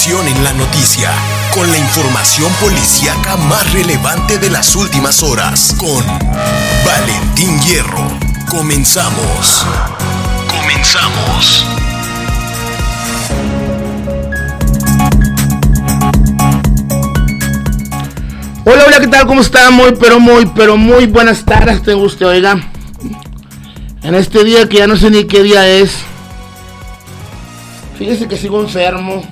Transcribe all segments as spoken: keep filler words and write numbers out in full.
Atención en la noticia, con la información policíaca más relevante de las últimas horas, con Valentín Hierro. Comenzamos. Comenzamos. Hola, hola, ¿qué tal? ¿Cómo está? Muy, pero muy, pero muy buenas tardes, te guste, oiga. En este día que ya no sé ni qué día es. Fíjese que sigo enfermo.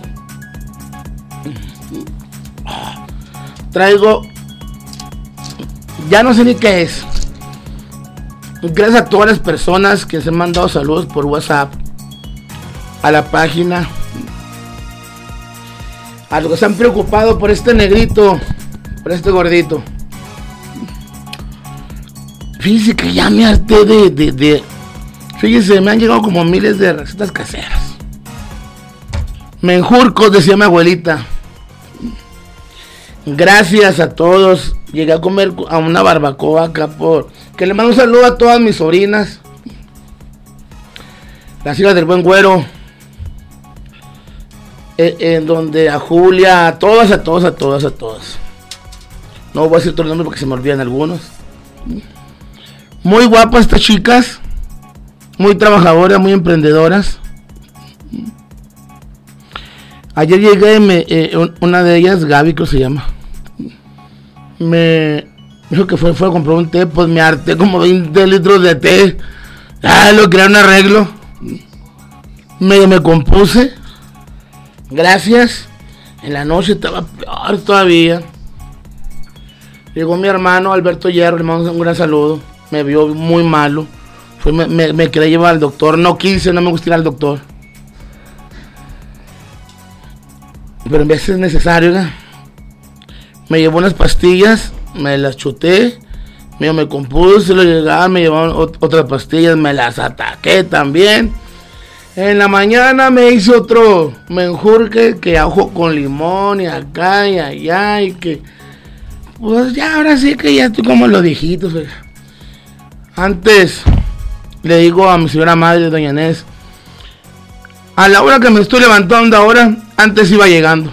Traigo... Ya no sé ni qué es. Gracias a todas las personas que se han mandado saludos por WhatsApp. A la página. A los que se han preocupado por este negrito. Por este gordito. Fíjese que ya me harté de, de, de... Fíjese, me han llegado como miles de recetas caseras. Menjurcos, decía mi abuelita. Gracias a todos. Llegué a comer a una barbacoa acá por... Que le mando un saludo a todas mis sobrinas. Las hijas del buen güero. Eh, en donde a Julia, a todas, a todas, a todas, a todas. No voy a decir todo el nombre porque se me olvidan algunos. Muy guapas estas chicas. Muy trabajadoras, muy emprendedoras. Ayer llegué, me, eh, una de ellas, Gaby, creo que se llama. Me dijo que fue, fue a comprar un té, pues me harté como veinte litros de té. Ah, lo que era un arreglo. Medio me compuse. Gracias. En la noche estaba peor todavía. Llegó mi hermano Alberto Hierro, le mando un gran saludo. Me vio muy malo. Fue, me, me, me quería llevar al doctor. No quise, no me gusta ir al doctor. Pero en vez es necesario, ¿no? Me llevó unas pastillas, me las chuté. Me, me compuse, lo llegaban, me llevaron ot- otras pastillas, me las ataqué también. En la mañana me hice otro menjurque que ajo con limón y acá y allá y que... Pues ya, ahora sí que ya estoy como los viejitos. Oiga. Antes le digo a mi señora madre, doña Inés, a la hora que me estoy levantando ahora, antes iba llegando.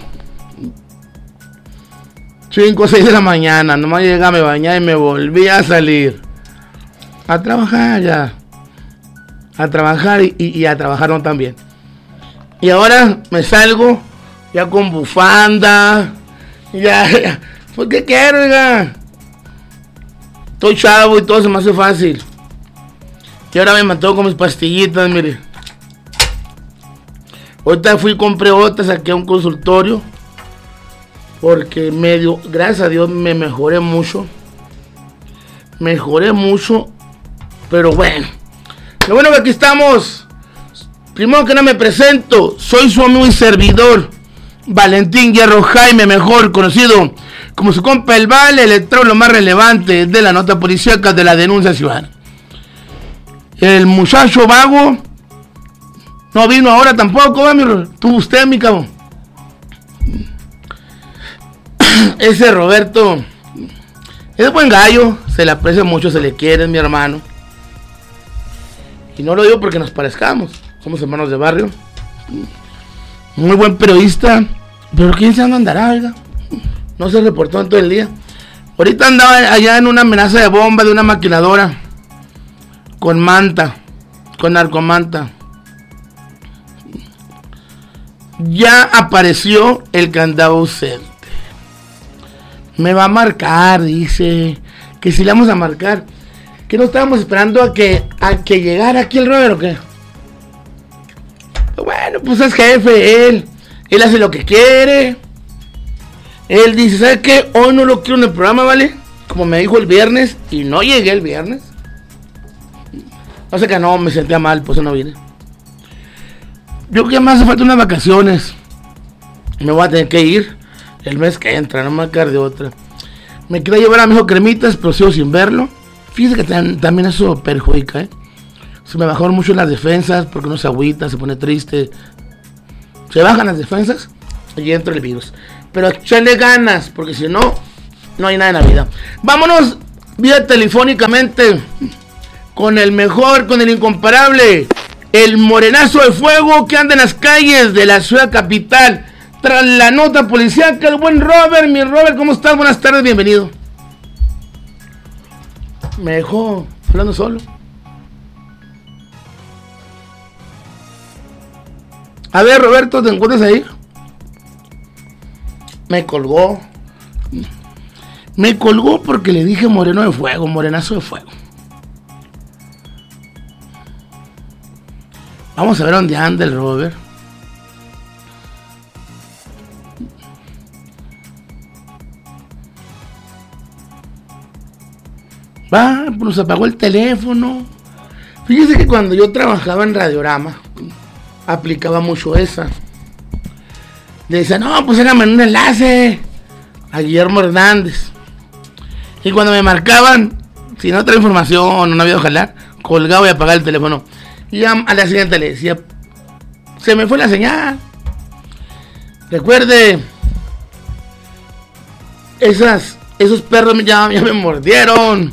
cinco o seis de la mañana, nomás llegaba, me bañaba y me volvía a salir. A trabajar ya. A trabajar y, y, y a trabajar no también. Y ahora me salgo ya con bufanda. Ya, ya. Pues qué quiero, oiga. Estoy chavo y todo se me hace fácil. Y ahora me mantengo con mis pastillitas, mire. Ahorita fui y compré otras, saqué a un consultorio. Porque medio, gracias a Dios, me mejoré mucho. Mejoré mucho. Pero bueno. Lo bueno que aquí estamos. Primero que nada me presento. Soy su amigo y servidor, Valentín Hierro Jaime, mejor conocido como su compa el Vale, el letrero lo más relevante de la nota policíaca de la denuncia ciudadana. El muchacho vago no vino ahora tampoco, ¿va, mi tú usted, mi cabrón? Ese Roberto es buen gallo, se le aprecia mucho, se le quiere, es mi hermano. Y no lo digo porque nos parezcamos, somos hermanos de barrio. Muy buen periodista, pero quién sabe dónde andará, oiga. No se reportó en todo el día. Ahorita andaba allá en una amenaza de bomba de una maquiladora. Con manta. Con narcomanta. Ya apareció el candado ausente. Me va a marcar, dice. Que si le vamos a marcar. Que no estábamos esperando a que, a que llegara aquí el Robert o qué. Bueno, pues es jefe, él. Él hace lo que quiere. Él dice, ¿sabe qué? Hoy no lo quiero en el programa, ¿vale? Como me dijo el viernes, y no llegué el viernes. No sé que no, me sentía mal, por eso no vine. Yo creo que me hace falta unas vacaciones. Me voy a tener que ir el mes que entra, no me voy a quedar de otra. Me quiero llevar a mi hijo Cremitas, pero sigo sin verlo. Fíjese que tam- también eso perjudica, ¿eh? Se me bajaron mucho las defensas, porque uno se agüita, se pone triste. Se bajan las defensas y entra el virus. Pero echenle ganas, porque si no, no hay nada en la vida. Vámonos vía telefónicamente con el mejor, con el incomparable, el morenazo de fuego que anda en las calles de la ciudad capital Tras la nota policíaca, el buen Robert, mi Robert, ¿cómo estás? Buenas tardes, bienvenido. Me dejó hablando solo. A ver, Roberto, ¿te encuentras ahí? Me colgó. Me colgó porque le dije moreno de fuego, morenazo de fuego. Vamos a ver dónde anda el Robert. Va, pues nos apagó el teléfono. Fíjese que cuando yo trabajaba en Radiorama, aplicaba mucho esa. Le decía, no, pues hágame un enlace a Guillermo Hernández. Y cuando me marcaban, si no trae información, no había de jalar, colgaba y apagaba el teléfono. Y a, a la siguiente le decía, se me fue la señal. Recuerde, esas, esos perros ya, ya me mordieron.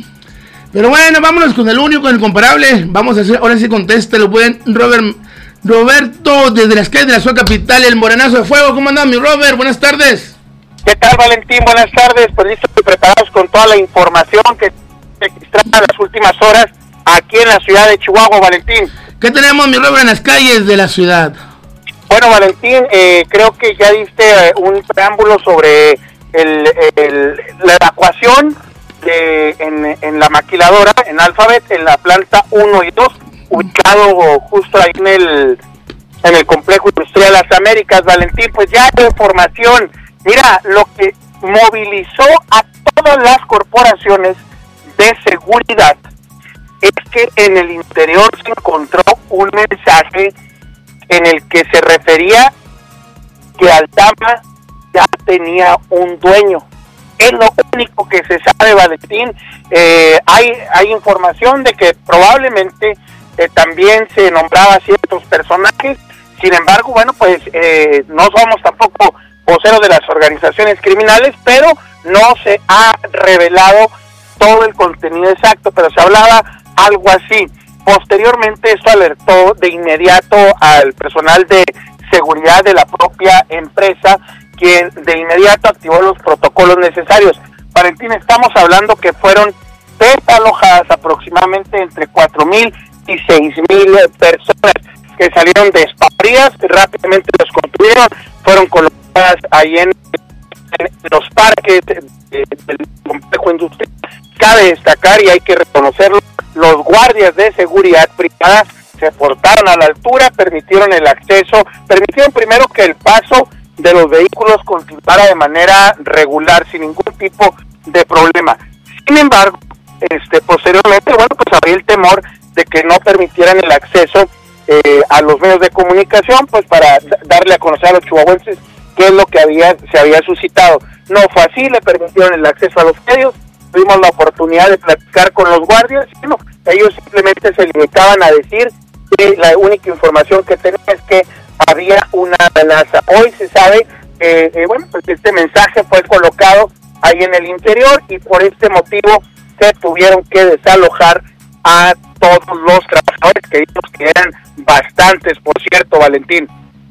Pero bueno, vámonos con el único, el incomparable. Vamos a hacer, ahora sí contesta el buen Robert, Roberto, desde las calles de la ciudad capital, el morenazo de fuego. ¿Cómo andas, mi Robert? Buenas tardes. ¿Qué tal, Valentín? Buenas tardes. Pues listos y preparados con toda la información que registrada en las últimas horas aquí en la ciudad de Chihuahua, Valentín. ¿Qué tenemos, mi Robert, en las calles de la ciudad? Bueno, Valentín, eh, creo que ya diste eh, un preámbulo sobre el, el, la evacuación de, en, en la maquiladora, en Alphabet, en la planta uno y dos, ubicado justo ahí en el, en el complejo industrial Las Américas, Valentín. Pues ya hay información. Mira, lo que movilizó a todas las corporaciones de seguridad es que en el interior se encontró un mensaje en el que se refería que Aldama ya tenía un dueño. Es lo único que se sabe, Valentín. Eh, hay, hay información de que probablemente eh, también se nombraba ciertos personajes. Sin embargo, bueno, pues eh, no somos tampoco voceros de las organizaciones criminales, pero no se ha revelado todo el contenido exacto, pero se hablaba algo así. Posteriormente esto alertó de inmediato al personal de seguridad de la propia empresa, quien de inmediato activó los protocolos necesarios. Valentín, estamos hablando que fueron desalojadas aproximadamente entre cuatro mil y seis mil personas que salieron despavoridas, rápidamente los contuvieron, fueron colocadas ahí en, en los parques de, de, del complejo industrial. Cabe destacar, y hay que reconocerlo, los guardias de seguridad privada se portaron a la altura, permitieron el acceso, permitieron primero que el paso de los vehículos continuara de manera regular, sin ningún tipo de problema. Sin embargo, este posteriormente, bueno, pues había el temor de que no permitieran el acceso eh, a los medios de comunicación, pues para darle a conocer a los chihuahuenses qué es lo que había se había suscitado. No fue así, le permitieron el acceso a los medios, tuvimos la oportunidad de platicar con los guardias, y no, ellos simplemente se limitaban a decir que la única información que tenían es que había una amenaza. Hoy se sabe que, eh, bueno, pues este mensaje fue colocado ahí en el interior y por este motivo se tuvieron que desalojar a todos los trabajadores, que vimos que eran bastantes, por cierto, Valentín.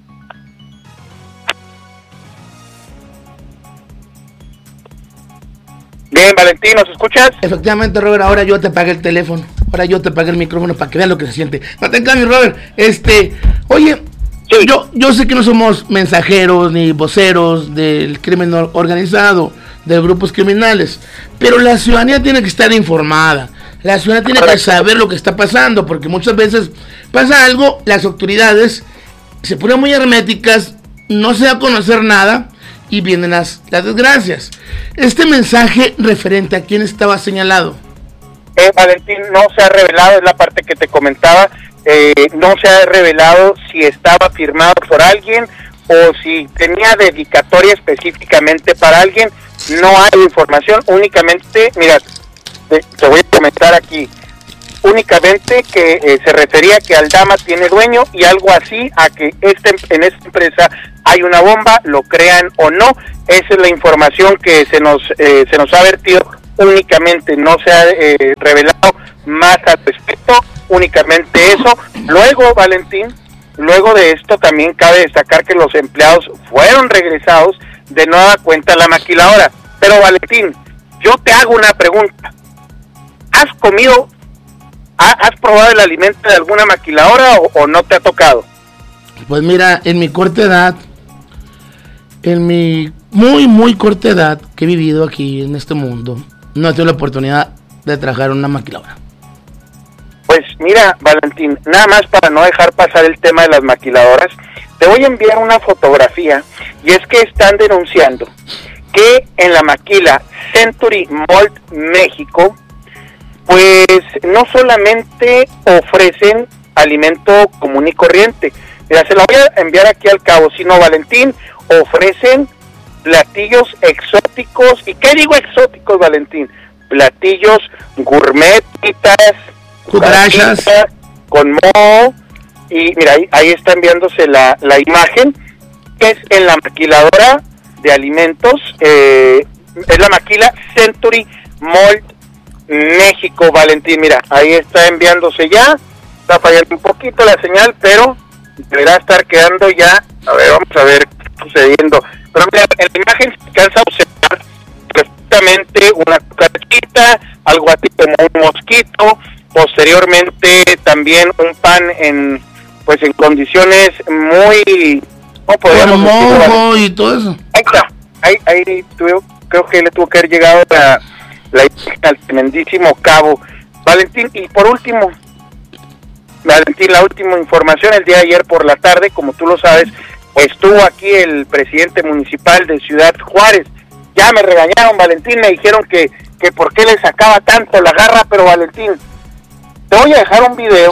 Bien, Valentín, ¿nos escuchas? Efectivamente, Robert, ahora yo te pagué el teléfono, ahora yo te pagué el micrófono para que vean lo que se siente. No te engañes, Robert, este, oye, sí. yo, yo sé que no somos mensajeros ni voceros del crimen organizado, de grupos criminales, pero la ciudadanía tiene que estar informada, la ciudadanía tiene Correcto. que saber lo que está pasando, porque muchas veces pasa algo, las autoridades se ponen muy herméticas, no se da a conocer nada, y vienen las, las desgracias. Este mensaje referente a quién estaba señalado. Eh, Valentín, no se ha revelado, es la parte que te comentaba, eh, no se ha revelado si estaba firmado por alguien o si tenía dedicatoria específicamente para alguien. No hay información, únicamente, mira, te, te voy a comentar aquí, únicamente que eh, se refería que Aldama tiene dueño y algo así, a que este, en esta empresa hay una bomba, lo crean o no. Esa es la información que se nos eh, se nos ha vertido únicamente, no se ha eh, revelado más al respecto, únicamente eso. Luego, Valentín, luego de esto también cabe destacar que los empleados fueron regresados de nueva cuenta a la maquiladora. Pero Valentín, yo te hago una pregunta. ¿Has comido, ha, has probado el alimento de alguna maquiladora o, o no te ha tocado? Pues mira, en mi corta edad, en mi muy, muy corta edad que he vivido aquí en este mundo, no he tenido la oportunidad de trabajar en una maquiladora. Pues mira, Valentín, nada más para no dejar pasar el tema de las maquiladoras, te voy a enviar una fotografía, y es que están denunciando que en la maquila Century Malt México, pues no solamente ofrecen alimento común y corriente, mira, se la voy a enviar aquí al cabo, sino, Valentín, ofrecen platillos exóticos. ¿Y qué digo exóticos, Valentín? Platillos gourmet, cucarachas con moho. Y mira, ahí, ahí está enviándose la, la imagen, que es en la maquiladora de alimentos, eh, es la maquila Century Malt México, Valentín. Mira, ahí está enviándose ya, está fallando un poquito la señal, pero deberá estar quedando ya. A ver, vamos a ver qué está sucediendo. Pero mira, en la imagen se alcanza a observar perfectamente una cucarachita, algo así como un mosquito, posteriormente también un pan en, pues en condiciones muy, ¿cómo podríamos decirlo? Mojo y todo eso. Ahí está, ahí, ahí tuvo, creo que le tuvo que haber llegado la, la al tremendísimo cabo. Valentín, y por último, Valentín, la última información, el día de ayer por la tarde, como tú lo sabes, estuvo aquí el presidente municipal de Ciudad Juárez. Ya me regañaron, Valentín, me dijeron que, que por qué le sacaba tanto la garra, pero Valentín, te voy a dejar un video.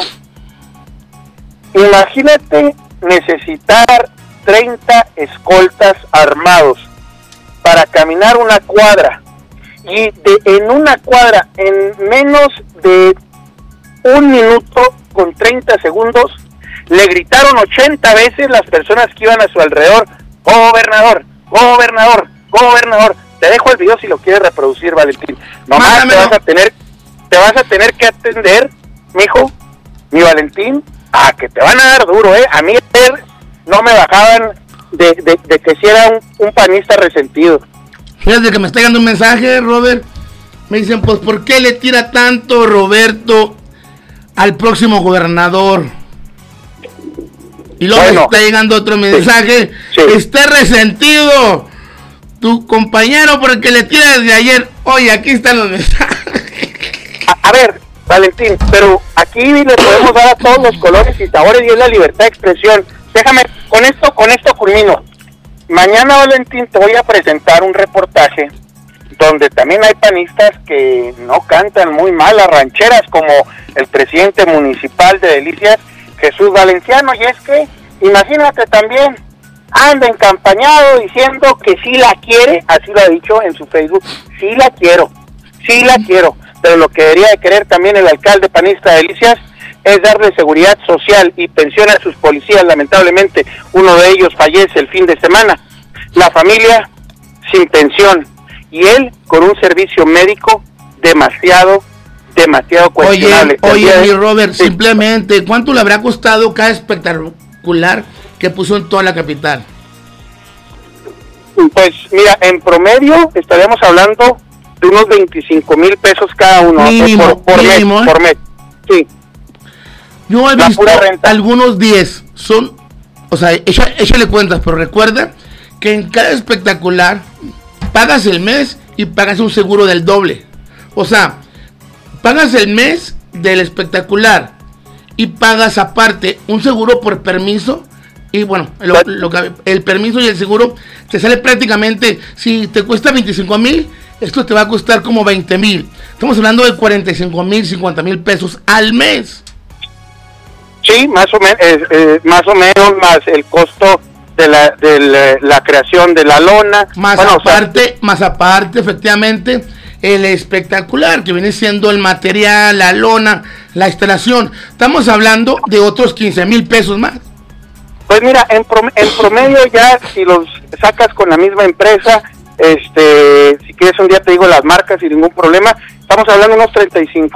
Imagínate necesitar treinta escoltas armados para caminar una cuadra, y de, en una cuadra, en menos de un minuto con treinta segundos, le gritaron ochenta veces las personas que iban a su alrededor: gobernador, gobernador, gobernador. Te dejo el video si lo quieres reproducir, Valentín. Nomás te vas a tener, te vas a tener que atender, mijo, mi Valentín, a que te van a dar duro, eh. A mí ayer no me bajaban de, de, de que si era un, un panista resentido. Fíjate que me está llegando un mensaje, Robert. Me dicen, pues, ¿por qué le tira tanto Roberto al próximo gobernador? Y luego bueno, me está llegando otro mensaje. Sí, sí. Está resentido tu compañero porque le tira desde ayer. Oye, aquí están los mensajes. A, a ver, Valentín, pero aquí le podemos dar a todos los colores y sabores, y es la libertad de expresión. Déjame, con esto, con esto culmino. Mañana, Valentín, te voy a presentar un reportaje donde también hay panistas que no cantan muy mal las rancheras, como el presidente municipal de Delicias, Jesús Valenciano. Y es que, imagínate, también anda encampañado diciendo que sí la quiere, así lo ha dicho en su Facebook: sí la quiero, sí la quiero, pero lo que debería de querer también el alcalde panista de Delicias es darle seguridad social y pensión a sus policías. Lamentablemente, uno de ellos fallece el fin de semana, la familia sin pensión, y él con un servicio médico demasiado, demasiado cuestionable. Oye, oye, mi Robert, sí, simplemente, ¿cuánto le habrá costado cada espectacular que puso en toda la capital? Pues mira, en promedio estaríamos hablando de unos veinticinco mil pesos cada uno. Mínimo, por, por mínimo, mes, ¿eh? por mes, sí. Yo he visto algunos diez, son, o sea, échale, échale cuentas, pero recuerda que en cada espectacular pagas el mes y pagas un seguro del doble. O sea, pagas el mes del espectacular y pagas aparte un seguro por permiso. Y bueno, lo, lo, el permiso y el seguro te sale prácticamente, si te cuesta veinticinco mil, esto te va a costar como veinte mil. Estamos hablando de cuarenta y cinco mil, cincuenta mil pesos al mes. Sí, más o menos, eh, eh, más o menos, más el costo de la, de la, la creación de la lona. Más bueno, aparte, o sea, más aparte, efectivamente, el espectacular, que viene siendo el material, la lona, la instalación. Estamos hablando de otros quince mil pesos más. Pues mira, en, prom- en promedio ya, si los sacas con la misma empresa, este, si quieres un día te digo las marcas sin ningún problema, estamos hablando de unos treinta y cinco